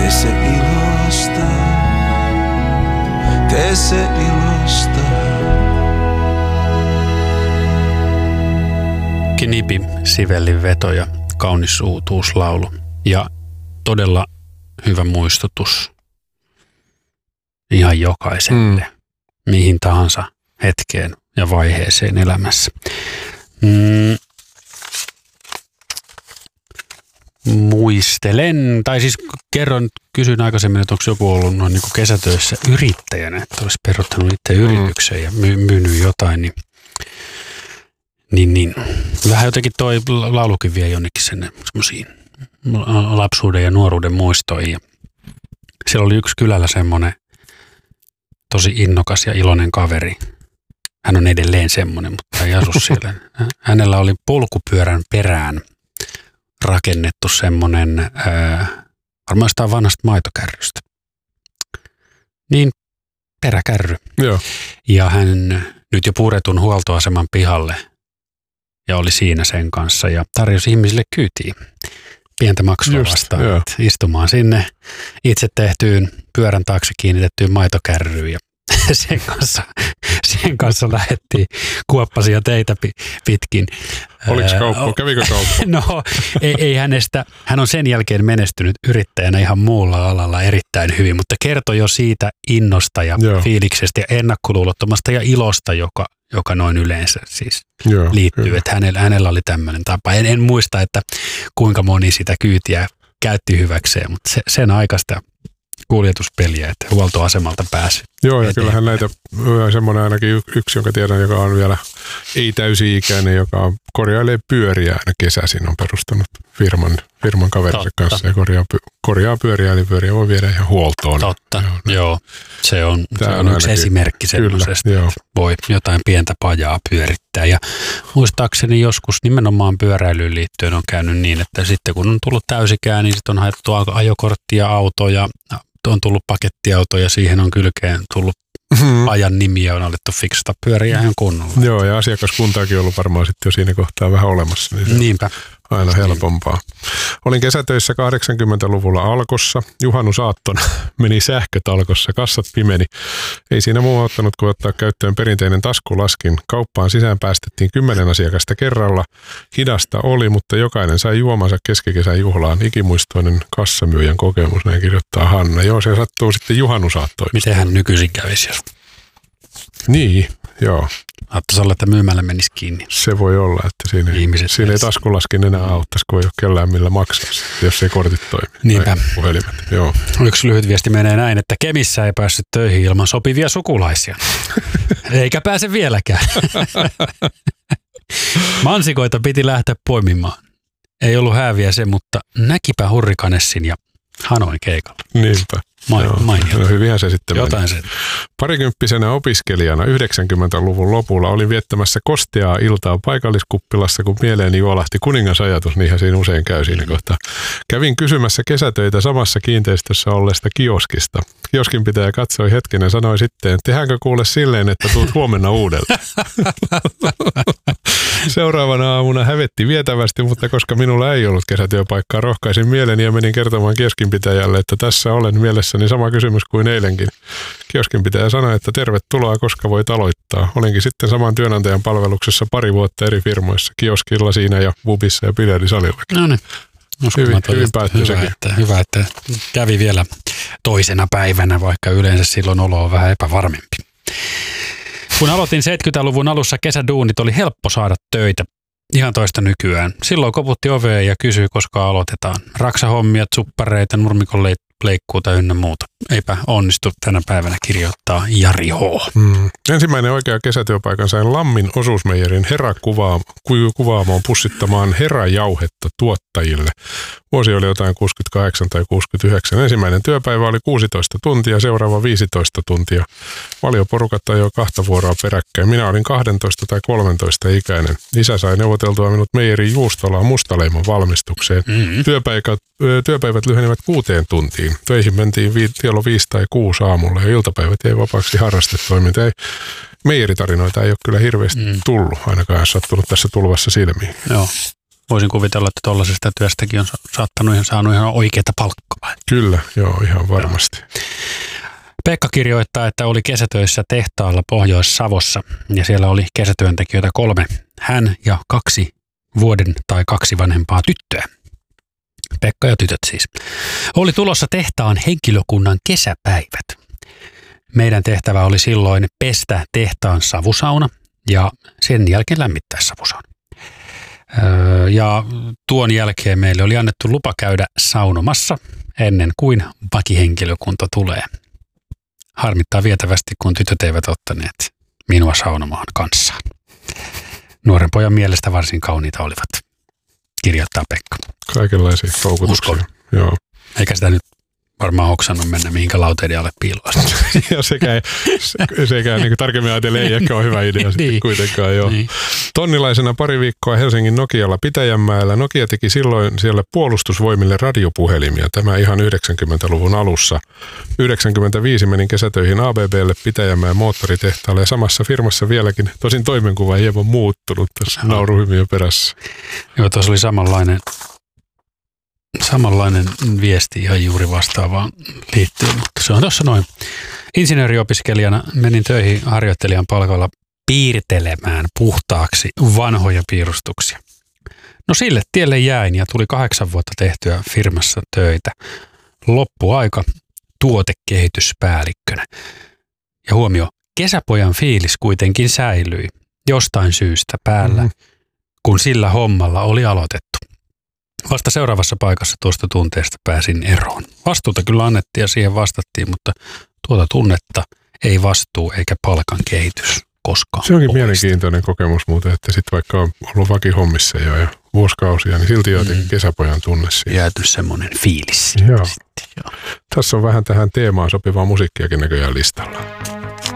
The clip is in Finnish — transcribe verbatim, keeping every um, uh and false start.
Tee se ilosta, tee se ilosta. Knipi, Sivellin veto ja kaunis uutuuslaulu ja todella hyvä muistutus ihan jokaiselle, mm. mihin tahansa hetkeen ja vaiheeseen elämässä. Mm. Muistelen, tai siis kerron, kysyin aikaisemmin, että onko joku ollut noin niin kuin kesätöissä yrittäjänä, että olisi peruttanut itse yritykseen ja my, myynyt jotain, niin, niin, niin vähän jotenkin toi laulukin vie jonnekin sen semmoisiin lapsuuden ja nuoruuden muistoihin. Ja siellä oli yksi kylällä semmoinen tosi innokas ja iloinen kaveri. Hän on edelleen semmoinen, mutta ei asu siellä. Hänellä oli polkupyörän perään rakennettu semmoinen, ää, varmaan sitä vanhasta maitokärrystä. Niin, peräkärry. Joo. Ja hän nyt jo puretun huoltoaseman pihalle ja oli siinä sen kanssa ja tarjosi ihmisille kyytiin pientä maksua vastaan, istumaan sinne itse tehtyyn pyörän taakse kiinnitettyyn maitokärryyn ja sen kanssa, sen kanssa lähdettiin kuoppasia teitä pitkin. Oliko kauppa? Kävikö kauppa? No ei, ei hänestä. Hän on sen jälkeen menestynyt yrittäjänä ihan muulla alalla erittäin hyvin, mutta kertoi jo siitä innosta ja Joo. fiiliksestä ja ennakkoluulottomasta ja ilosta, joka, joka noin yleensä siis Joo, liittyy. Kyllä. Että hänellä, hänellä oli tämmöinen tapa. En, en muista, että kuinka moni sitä kyytiä käytti hyväkseen, mutta se, sen aikaista kuljetuspeliä, että huoltoasemalta pääsi. Joo, ja kyllähän näitä, semmoinen ainakin yksi, jonka tiedän, joka on vielä ei täysi-ikäinen, joka korjailee pyöriä aina kesäisin, on perustanut firman, firman kaverinsa kanssa ja korjaa, korjaa pyöriä, niin pyöriä voi viedä ihan huoltoon. Totta, joo. joo. Se on, se on yksi esimerkki semmoisesta, että voi jotain pientä pajaa pyörittää. Ja muistaakseni joskus nimenomaan pyöräilyyn liittyen on käynyt niin, että sitten kun on tullut täysikään, niin sitten on haettu ajokorttia, autoja, on tullut pakettiauto ja siihen on kylkeen tullut mm-hmm. ajan nimi ja on alettu fiksata pyöriä ihan kunnolla. Joo, ja asiakaskuntaakin on ollut varmaan sitten jo siinä kohtaa vähän olemassa. Niin Niinpä. Aina helpompaa. Olin kesätöissä kahdeksankymmentäluvulla Alkossa. Juhannusaattona meni sähköt Alkossa, kassat pimeni. Ei siinä muu auttanut kuin ottaa käyttöön perinteinen taskulaskin. Kauppaan sisään päästettiin kymmenen asiakasta kerralla. Hidasta oli, mutta jokainen sai juomansa keskikesän juhlaan. Ikimuistoinen kassamyyjän kokemus, näin kirjoittaa Hanna. Joo, se sattuu sitten juhannusaattoihin. Miten hän nykyisin kävisi? Niin, joo. Saattaisi olla, että myymällä menisi kiinni. Se voi olla, että siinä, siinä ei taskulaskin enää auttaisi, kun ei ole kellään millä maksaa, jos ei kortit toimi. Niinpä. Puhelimet, joo. Yksi lyhyt viesti menee näin, että Kemissä ei päässyt töihin ilman sopivia sukulaisia. Eikä pääse vieläkään. Mansikoita piti lähteä poimimaan. Ei ollut hääviä se, mutta näkipä Hurrikanessin ja Hanoin keikalla. Niinpä. Main, mainio. No hyvinhän se sitten Jotain se. Parikymppisenä opiskelijana yhdeksänkymmentäluvun lopulla olin viettämässä kosteaa iltaa paikalliskuppilassa, kun mieleeni juolahti kuningasajatus, niinhän siinä usein käy siinä mm. kohtaa. Kävin kysymässä kesätöitä samassa kiinteistössä olleesta kioskista. Kioskin pitäjä katsoi hetken ja sanoi sitten, tehdäänkö kuule silleen, että tuut huomenna uudelta. Seuraavana aamuna hävetti vietävästi, mutta koska minulla ei ollut kesätyöpaikkaa, rohkaisin mieleni ja menin kertomaan kioskinpitäjälle, että tässä olen mielessäni sama kysymys kuin eilenkin. Kioskinpitäjä sanoi, että tervetuloa, koska voit aloittaa. Olinkin sitten saman työnantajan palveluksessa pari vuotta eri firmoissa, kioskilla siinä ja pubissa ja biljardisalillakin. No niin. Hyvin, hyvin päättyi hyvä, sekin. että, hyvä, että kävi vielä toisena päivänä, vaikka yleensä silloin olo on vähän epävarmempi. Kun aloitin seitsemänkymmentäluvun alussa kesäduunit, oli helppo saada töitä. Ihan toista nykyään. Silloin koputti oveen ja kysyi, koska aloitetaan. Raksahommia, suppareita, nurmikon leikkuuta ynnä muuta. Eipä onnistu tänä päivänä, kirjoittaa Jari H. Mm. Ensimmäinen oikea kesätyöpaikan sain Lammin osuusmeijerin Hera-kuvaamoon pussittamaan Hera-jauhetta tuottajille. Vuosi oli jotain kuusikymmentäkahdeksan tai kuusikymmentäyhdeksän. Ensimmäinen työpäivä oli kuusitoista tuntia, seuraava viisitoista tuntia. Valioporukat ajoi kahta vuoroa peräkkäin. Minä olin kaksitoista tai kolmetoista ikäinen. Isä sai neuvoteltua minut meijerin juustolaan mustaleimon valmistukseen. Mm-hmm. Työpäivät, työpäivät lyhenivät kuuteen tuntiin. Töihin mentiin vi- kello viisi tai kuusi aamulla ja iltapäivät jäi vapaaksi harrastetoiminta. Ei, meijeritarinoita ei ole kyllä hirveästi mm. tullut, ainakaan sattunut tässä tulvassa silmiin. Joo. Voisin kuvitella, että tuollaisesta työstäkin on saattanut ihan saanut ihan oikeata palkkaa. vai? Kyllä, joo, ihan varmasti. Pekka kirjoittaa, että oli kesätöissä tehtaalla Pohjois-Savossa ja siellä oli kesätyöntekijöitä kolme. Hän ja kaksi vuoden tai kaksi vanhempaa tyttöä. Pekka ja tytöt siis. Oli tulossa tehtaan henkilökunnan kesäpäivät. Meidän tehtävä oli silloin pestä tehtaan savusauna ja sen jälkeen lämmittää savusauna. Öö, ja tuon jälkeen meille oli annettu lupa käydä saunomassa ennen kuin vakihenkilökunta tulee. Harmittaa vietävästi, kun tytöt eivät ottaneet minua saunomaan kanssaan. Nuoren pojan mielestä varsin kauniita olivat, kirjoittaa Pekka. Kaikenlaisia houkutuksia. Uskon. Joo. Eikä sitä nyt varmaan hoksannut mennä mihinkä lauteiden alle piiloon. Ja sekä, sekä niin tarkemmin ajatellen ei ehkä ole hyvä idea sitten niin. kuitenkaan. Joo. Niin. Tonnilaisena pari viikkoa Helsingin Nokialla Pitäjänmäellä. Nokia teki silloin siellä puolustusvoimille radiopuhelimia. Tämä ihan yhdeksänkymmentäluvun alussa. yhdeksänkymmentäviisi menin kesätöihin A B B:lle Pitäjänmäen moottoritehtaalle ja samassa firmassa vieläkin. Tosin toimenkuva ei hieman muuttunut tässä no. nauruhymiön perässä. Joo, tuossa oli samanlainen, samanlainen viesti ihan juuri vastaavaan liittyen, mutta se on tuossa noin. Insinööriopiskelijana menin töihin harjoittelijan palkalla piirtelemään puhtaaksi vanhoja piirustuksia. No sille tielle jäin ja tuli kahdeksan vuotta tehtyä firmassa töitä. Loppuaika tuotekehityspäällikkönä. Ja huomio, kesäpojan fiilis kuitenkin säilyi jostain syystä päällä, mm-hmm. kun sillä hommalla oli aloitettu. Vasta seuraavassa paikassa tuosta tunteesta pääsin eroon. Vastuuta kyllä annettiin ja siihen vastattiin, mutta tuota tunnetta ei vastuu eikä palkan kehitys koskaan. Se onkin mielenkiintoinen kokemus muuten, että sitten vaikka on ollut vakihommissa jo ja vuosikausia, niin silti jotenkin mm. kesäpojan tunne siinä. Jääty semmoinen fiilis. Joo. Sitten, joo. Tässä on vähän tähän teemaan sopivaa musiikkiakin näköjään listalla.